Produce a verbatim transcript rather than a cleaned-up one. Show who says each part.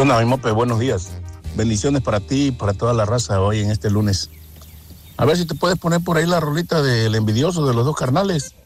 Speaker 1: onda, mi mope? Buenos días. Bendiciones para ti y para toda la raza hoy en este lunes. A ver si te puedes poner por ahí la rolita del envidioso de los dos carnales.